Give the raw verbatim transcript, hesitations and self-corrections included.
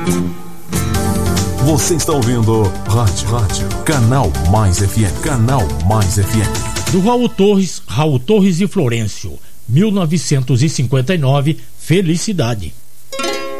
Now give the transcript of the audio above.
Você está ouvindo Rádio, Rádio, Canal Mais F M, Canal Mais F M. Do Raul Torres, Raul Torres e Florencio, mil novecentos e cinquenta e nove, Felicidade.